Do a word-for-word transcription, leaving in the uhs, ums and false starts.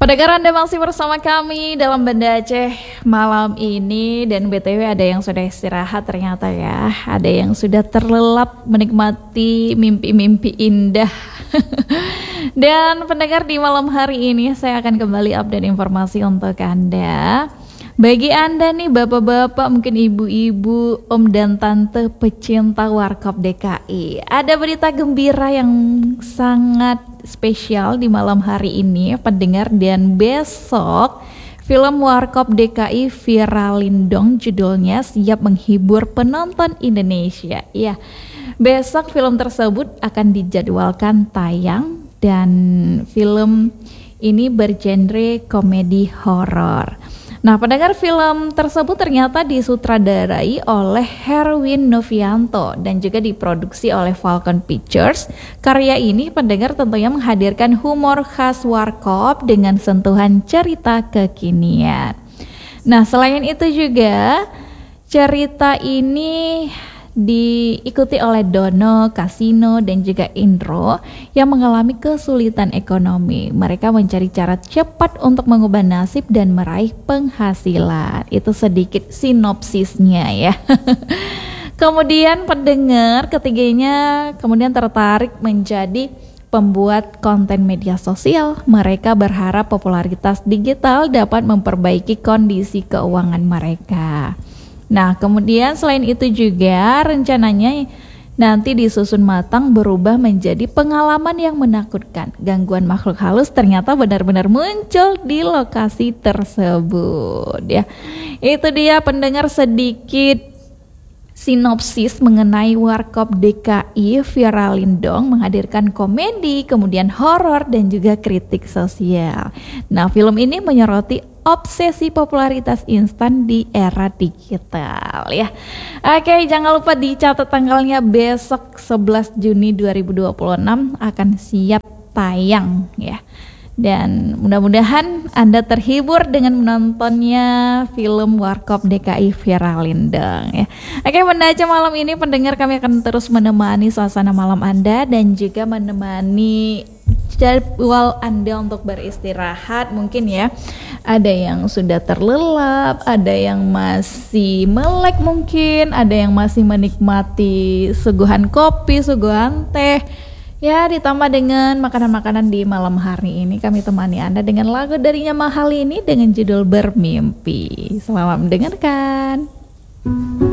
Pendengar, Anda masih bersama kami dalam Banda Aceh malam ini. Dan B T W ada yang sudah istirahat ternyata ya. Ada yang sudah terlelap menikmati mimpi-mimpi indah. Dan pendengar, di malam hari ini saya akan kembali update informasi untuk Anda. Bagi Anda nih bapak-bapak, mungkin ibu-ibu, om dan tante pecinta Warkop D K I, ada berita gembira yang sangat spesial di malam hari ini pendengar. Dan besok film Warkop D K I viralin dong, judulnya siap menghibur penonton Indonesia. Ya, besok film tersebut akan dijadwalkan tayang dan film ini bergenre komedi horor. Nah, pendengar, film tersebut ternyata disutradarai oleh Herwin Novianto dan juga diproduksi oleh Falcon Pictures. Karya ini, pendengar, tentunya menghadirkan humor khas Warkop dengan sentuhan cerita kekinian. Nah, selain itu juga cerita ini diikuti oleh Dono, Kasino, dan juga Indro yang mengalami kesulitan ekonomi. Mereka mencari cara cepat untuk mengubah nasib dan meraih penghasilan. Itu sedikit sinopsisnya ya. Kemudian pendengar, ketiganya kemudian tertarik menjadi pembuat konten media sosial. Mereka berharap popularitas digital dapat memperbaiki kondisi keuangan mereka. Nah, kemudian selain itu juga rencananya nanti disusun matang berubah menjadi pengalaman yang menakutkan. Gangguan makhluk halus ternyata benar-benar muncul di lokasi tersebut ya. Itu dia pendengar sedikit sinopsis mengenai Warkop D K I viralin dong, menghadirkan komedi, kemudian horor dan juga kritik sosial. Nah, film ini menyoroti obsesi popularitas instan di era digital ya. Oke, jangan lupa dicatat tanggalnya, besok sebelas Juni dua ribu dua puluh enam akan siap tayang ya. Dan mudah-mudahan Anda terhibur dengan menontonnya film Warkop D K I viralin dong ya. Oke, Banda Aceh malam ini pendengar, kami akan terus menemani suasana malam Anda dan juga menemani jadwal Anda untuk beristirahat. Mungkin ya ada yang sudah terlelap, ada yang masih melek, mungkin ada yang masih menikmati suguhan kopi, suguhan teh ya, ditambah dengan makanan-makanan di malam hari ini. Kami temani Anda dengan lagu dari Mahal ini dengan judul Bermimpi. Selamat mendengarkan.